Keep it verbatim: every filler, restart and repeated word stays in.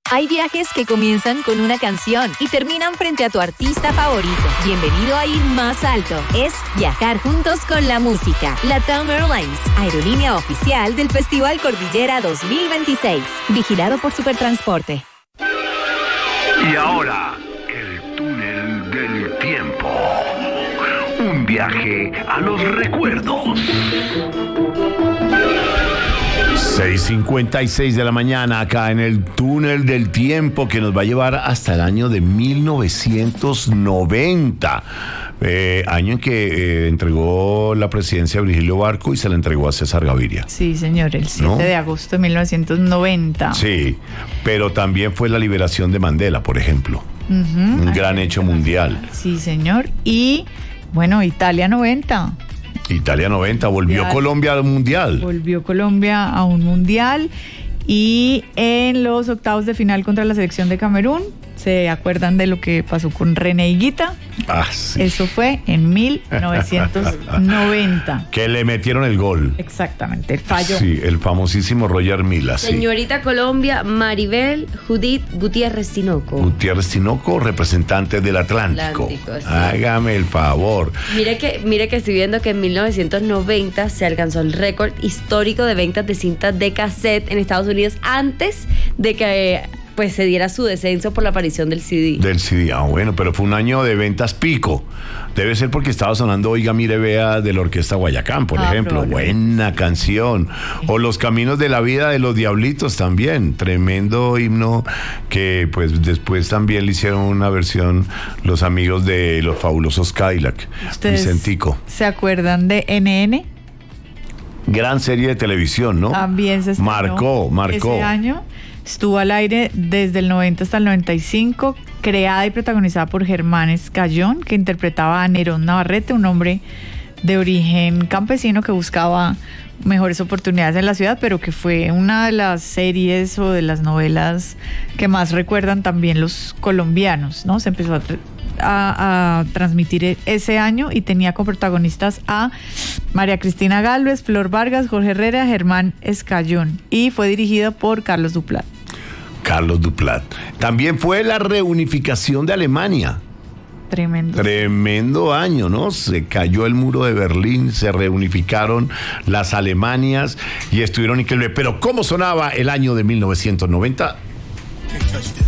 Hay viajes que comienzan con una canción y terminan frente a tu artista favorito. Bienvenido a ir más alto. Es viajar juntos con la música. LATAM Airlines, aerolínea oficial del Festival Cordillera dos mil veintiséis. Vigilado por Supertransporte. Y ahora, el túnel del tiempo. Un viaje a los recuerdos. seis cincuenta y seis de la mañana acá en el túnel del tiempo que nos va a llevar hasta el año de mil novecientos noventa, eh, año en que eh, entregó la presidencia a Virgilio Barco y se la entregó a César Gaviria. Sí, señor, el siete ¿No? de agosto de mil novecientos noventa. Sí, pero también fue la liberación de Mandela, por ejemplo. Uh-huh. Un gran hecho mundial. Sí, señor. Y, bueno, Italia noventa. Italia noventa, volvió Mundial. Colombia al mundial. Volvió Colombia a un mundial. Y en los octavos de final contra la selección de Camerún, ¿se acuerdan de lo que pasó con René Higuita? Ah, sí. Eso fue en mil novecientos noventa. Que le metieron el gol. Exactamente, el fallo. Sí, el famosísimo Roger Mila. Sí. Señorita Colombia, Maribel Judith Gutiérrez Tinoco. Gutiérrez Tinoco, representante del Atlántico. Atlántico, sí. Hágame el favor. Mire que, mire que estoy viendo que en mil novecientos noventa se alcanzó el récord histórico de ventas de cintas de cassette en Estados Unidos antes de que pues se diera su descenso por la aparición del C D. Del C D, ah, bueno, pero fue un año de ventas pico. Debe ser porque estaba sonando Oiga, mire, vea de la Orquesta Guayacán, por Ah, ejemplo. Buena canción. O Los Caminos de la Vida de los Diablitos también. Tremendo himno que pues después también le hicieron una versión los amigos de Los Fabulosos Cadillac. ¿Ustedes Vicentico. se acuerdan de N N? Gran serie de televisión, ¿no? También se estrenó Marcó, marcó. ese año. Estuvo al aire desde el noventa hasta el noventa y cinco, creada y protagonizada por Germán Escayón, que interpretaba a Nerón Navarrete, un hombre de origen campesino que buscaba mejores oportunidades en la ciudad, pero que fue una de las series o de las novelas que más recuerdan también los colombianos, ¿no? Se empezó a, a, a transmitir ese año y tenía como protagonistas a María Cristina Gálvez, Flor Vargas, Jorge Herrera, Germán Escayón, y fue dirigida por Carlos Duplat. Carlos Duplat. También fue la reunificación de Alemania. Tremendo. Tremendo año, ¿no? Se cayó el muro de Berlín, se reunificaron las Alemanias y estuvieron increíbles. Pero ¿cómo sonaba el año de mil novecientos noventa?